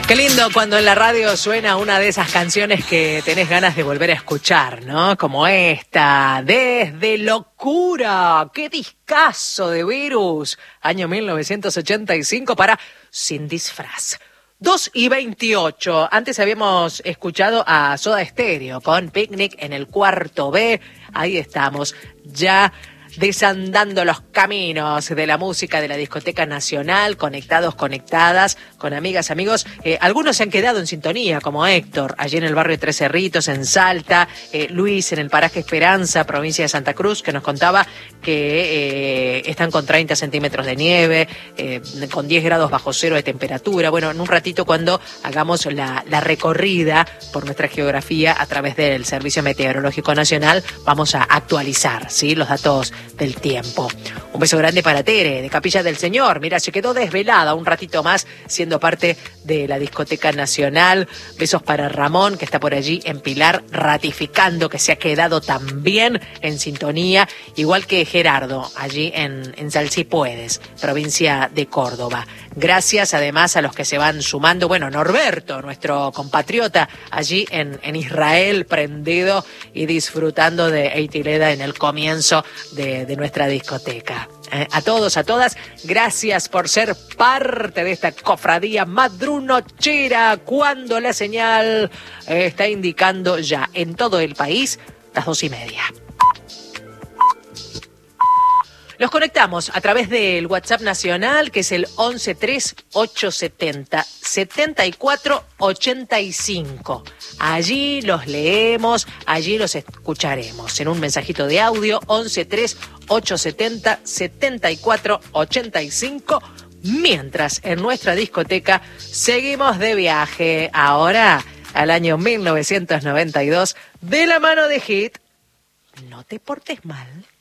Qué lindo cuando en la radio suena una de esas canciones que tenés ganas de volver a escuchar, ¿no? Como esta, Desde Locura. ¡Qué discazo de Virus! Año 1985 para Sin Disfraz. 2:28. Antes habíamos escuchado a Soda Stereo con Picnic en el cuarto B. Ahí estamos, ya desandando los caminos de la música de la Discoteca Nacional, conectados, conectadas, con amigas, amigos. Algunos se han quedado en sintonía, como Héctor, allí en el barrio de Tres Cerritos, en Salta, Luis en el paraje Esperanza, provincia de Santa Cruz, que nos contaba que están con 30 centímetros de nieve, con 10 grados bajo cero de temperatura. Bueno, en un ratito cuando hagamos la recorrida por nuestra geografía a través del Servicio Meteorológico Nacional, vamos a actualizar, ¿sí?, los datos del tiempo. Un beso grande para Tere, de Capilla del Señor. Mira, se quedó desvelada un ratito más siendo parte de la Discoteca Nacional. Besos para Ramón, que está por allí en Pilar, ratificando que se ha quedado también en sintonía, igual que Gerardo, allí en Salsipuedes, provincia de Córdoba. Gracias además a los que se van sumando. Bueno, Norberto, nuestro compatriota, allí en Israel, prendido y disfrutando de Eitileda en el comienzo de nuestra discoteca. A todos, a todas, gracias por ser parte de esta cofradía madrunochera, cuando la señal está indicando ya en todo el país las 2:30. Los conectamos a través del WhatsApp nacional, que es el 113870-7485. Allí los leemos, allí los escucharemos en un mensajito de audio, 113870-7485. Mientras en nuestra discoteca seguimos de viaje, ahora al año 1992, de la mano de Hit. No te portes mal.